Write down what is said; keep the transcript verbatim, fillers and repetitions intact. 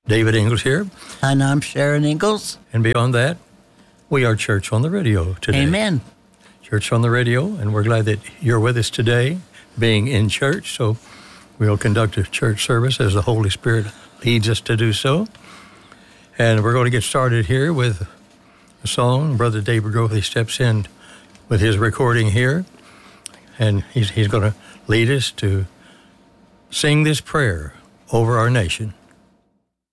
David Ingalls here. And I'm Sharon Ingalls. And beyond that, we are Church on the Radio today. Amen. Church on the Radio, and we're glad that you're with us today, being in church. So we'll conduct a church service as the Holy Spirit leads us to do so. And we're going to get started here with a song. Brother David Grothe steps in with his recording here, and he's, he's going to lead us to sing this prayer over our nation.